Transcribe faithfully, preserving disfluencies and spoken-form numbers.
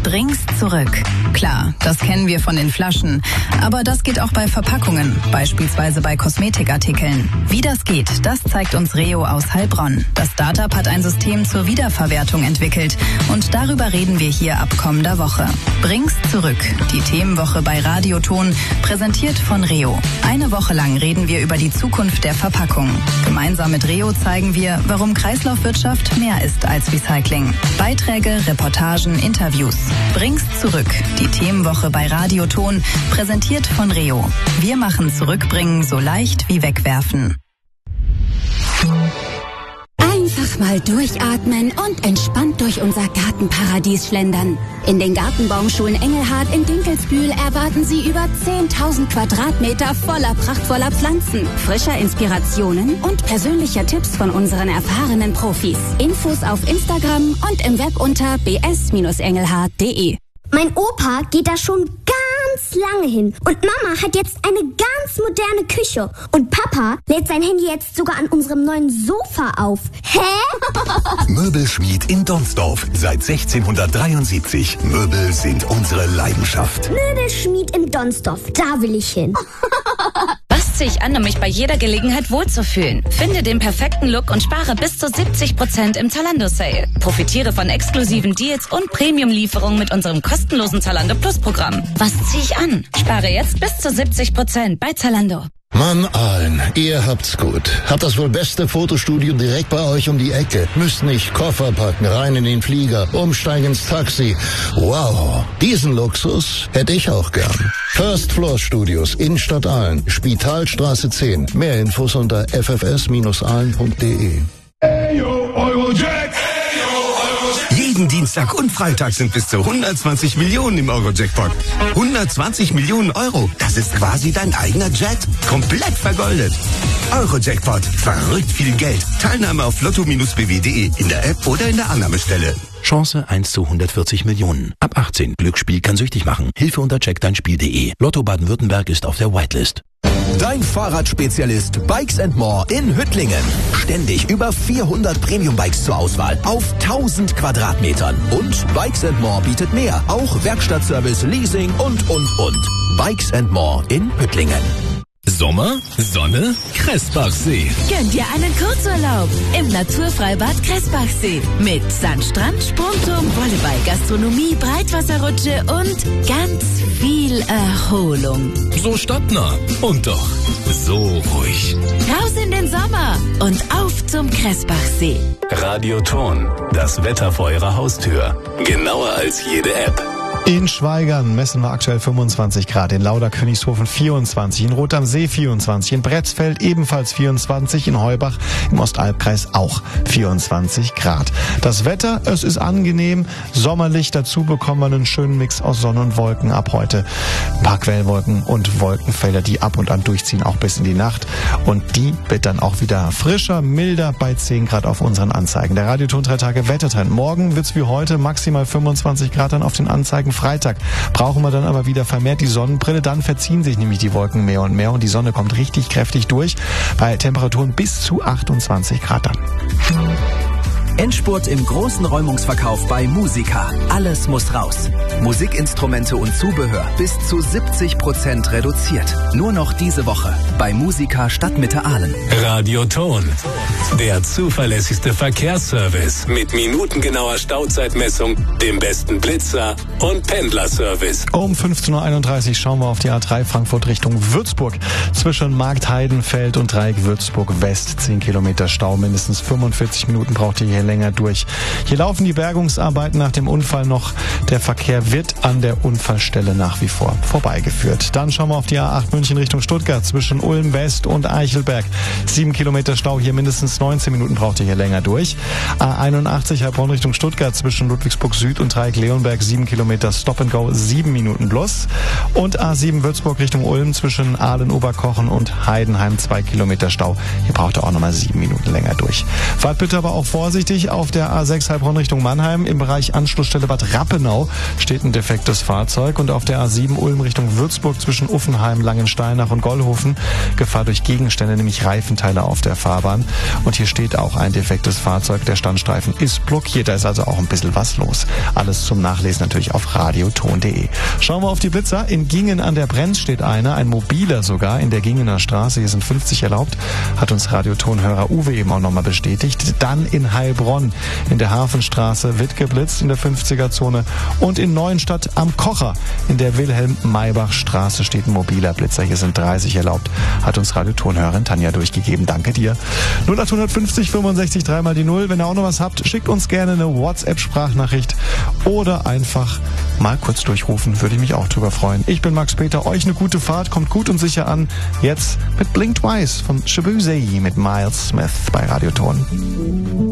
Bring's zurück. Klar, das kennen wir von den Flaschen. Aber das geht auch bei Verpackungen, beispielsweise bei Kosmetikartikeln. Wie das geht, das zeigt uns Reo aus Heilbronn. Das Startup hat ein System zur Wiederverwertung entwickelt. Und darüber reden wir hier ab kommender Woche. Bring's zurück. Die Themenwoche bei Radioton, präsentiert von Reo. Eine Woche lang reden wir über die Zukunft der Verpackung. Gemeinsam mit Reo zeigen wir, warum Kreislaufwirtschaft mehr ist als Recycling. Beiträge, Reportagen, Interviews. Bring's zurück. Die Themenwoche bei Radioton, präsentiert von Reo. Wir machen Zurückbringen so leicht wie wegwerfen. Einfach mal durchatmen und entspannt durch unser Gartenparadies schlendern. In den Gartenbaumschulen Engelhardt in Dinkelsbühl erwarten Sie über zehntausend Quadratmeter voller prachtvoller Pflanzen, frischer Inspirationen und persönlicher Tipps von unseren erfahrenen Profis. Infos auf Instagram und im Web unter b s Bindestrich engelhardt punkt de. Mein Opa geht da schon ganz lange hin. Und Mama hat jetzt eine ganz moderne Küche. Und Papa lädt sein Handy jetzt sogar an unserem neuen Sofa auf. Hä? Möbelschmied in Donsdorf. Seit sechzehnhundertdreiundsiebzig. Möbel sind unsere Leidenschaft. Möbelschmied in Donsdorf. Da will ich hin. Was ziehe ich an, um mich bei jeder Gelegenheit wohlzufühlen? Finde den perfekten Look und spare bis zu siebzig Prozent im Zalando-Sale. Profitiere von exklusiven Deals und Premium-Lieferungen mit unserem kostenlosen Zalando Plus-Programm. Was ziehe ich an? Spare jetzt bis zu siebzig Prozent bei Zalando. Mann, Aalen, ihr habt's gut. Habt das wohl beste Fotostudio direkt bei euch um die Ecke. Müsst nicht Koffer packen, rein in den Flieger, umsteigen ins Taxi. Wow, diesen Luxus hätte ich auch gern. First Floor Studios, Innenstadt Aalen, Spitalstraße zehn. Mehr Infos unter f f s Bindestrich aalen punkt de. Ayo, Eurojack! Jeden Dienstag und Freitag sind bis zu hundertzwanzig Millionen im Euro-Jackpot. hundertzwanzig Millionen Euro, das ist quasi dein eigener Jet. Komplett vergoldet. Euro-Jackpot, verrückt viel Geld. Teilnahme auf lotto Bindestrich b w punkt de, in der App oder in der Annahmestelle. Chance eins zu hundertvierzig Millionen. Ab achtzehn. Glücksspiel kann süchtig machen. Hilfe unter check dein Spiel punkt de. Lotto Baden-Württemberg ist auf der Whitelist. Dein Fahrradspezialist Bikes and More in Hüttlingen. Ständig über vierhundert Premium-Bikes zur Auswahl auf tausend Quadratmetern. Und Bikes and More bietet mehr. Auch Werkstattservice, Leasing und, und, und. Bikes and More in Hüttlingen. Sommer, Sonne, Kressbachsee. Gönn dir einen Kurzurlaub im Naturfreibad Kressbachsee. Mit Sandstrand, Sprungturm, Volleyball, Gastronomie, Breitwasserrutsche und ganz viel Erholung. So stadtnah und doch so ruhig. Raus in den Sommer und auf zum Kressbachsee. Radioton, das Wetter vor Ihrer Haustür. Genauer als jede App. In Schweigern messen wir aktuell fünfundzwanzig Grad, in Lauder-Königshofen vierundzwanzig, in Rot am See vierundzwanzig, in Bretzfeld ebenfalls vierundzwanzig, in Heubach im Ostalbkreis auch vierundzwanzig Grad. Das Wetter, es ist angenehm, sommerlich, dazu bekommen wir einen schönen Mix aus Sonne und Wolken ab heute. Ein paar Quellwolken und Wolkenfelder, die ab und an durchziehen, auch bis in die Nacht. Und die wird dann auch wieder frischer, milder bei zehn Grad auf unseren Anzeigen. Der Radioton drei Tage Wettertrend. Morgen wird's wie heute maximal fünfundzwanzig Grad dann auf den Anzeigen. Freitag brauchen wir dann aber wieder vermehrt die Sonnenbrille, dann verziehen sich nämlich die Wolken mehr und mehr und die Sonne kommt richtig kräftig durch bei Temperaturen bis zu achtundzwanzig Grad dann. Endspurt im großen Räumungsverkauf bei Musica. Alles muss raus. Musikinstrumente und Zubehör bis zu siebzig Prozent reduziert. Nur noch diese Woche bei Musica Stadtmitte Aalen. Radioton, der zuverlässigste Verkehrsservice mit minutengenauer Stauzeitmessung, dem besten Blitzer und Pendlerservice. Um fünfzehn Uhr einunddreißig schauen wir auf die A drei Frankfurt Richtung Würzburg. Zwischen Marktheidenfeld und Dreieck Würzburg West zehn Kilometer Stau. Mindestens fünfundvierzig Minuten braucht ihr hier länger durch. Hier laufen die Bergungsarbeiten nach dem Unfall noch. Der Verkehr wird an der Unfallstelle nach wie vor vorbeigeführt. Dann schauen wir auf die A acht München Richtung Stuttgart zwischen Ulm West und Eichelberg. Sieben Kilometer Stau, hier mindestens neunzehn Minuten braucht ihr hier länger durch. A einundachtzig Heilbronn Richtung Stuttgart zwischen Ludwigsburg Süd und Dreieck Leonberg. Sieben Kilometer Stop and Go, sieben Minuten plus. Und A sieben Würzburg Richtung Ulm zwischen Aalen, Oberkochen und Heidenheim. Zwei Kilometer Stau. Hier braucht ihr auch nochmal sieben Minuten länger durch. Fahrt bitte aber auch vorsichtig. vierundsechzig auf der A sechs Heilbronn Richtung Mannheim. Im Bereich Anschlussstelle Bad Rappenau steht ein defektes Fahrzeug. Und auf der A sieben Ulm Richtung Würzburg zwischen Uffenheim, Langensteinach und Gollhofen Gefahr durch Gegenstände, nämlich Reifenteile auf der Fahrbahn. Und hier steht auch ein defektes Fahrzeug. Der Standstreifen ist blockiert. Da ist also auch ein bisschen was los. Alles zum Nachlesen natürlich auf radioton punkt de. Schauen wir auf die Blitzer. In Gingen an der Brenz steht einer, ein mobiler sogar, in der Gingener Straße. Hier sind fünfzig erlaubt. Hat uns Radiotonhörer Uwe eben auch nochmal bestätigt. Dann in Heilbronn in der Hafenstraße wird geblitzt in der fünfziger-Zone. Und in Neuenstadt am Kocher in der Wilhelm-Maybach-Straße steht ein mobiler Blitzer. Hier sind dreißig erlaubt. Hat uns Radiotonhörerin Tanja durchgegeben. Danke dir. null acht fünfzig fünfundsechzig drei mal die null. Wenn ihr auch noch was habt, schickt uns gerne eine WhatsApp-Sprachnachricht oder einfach mal kurz durchrufen. Würde ich mich auch drüber freuen. Ich bin Max Peter. Euch eine gute Fahrt. Kommt gut und sicher an. Jetzt mit Blink Twice von Shabuzi mit Miles Smith bei Radioton.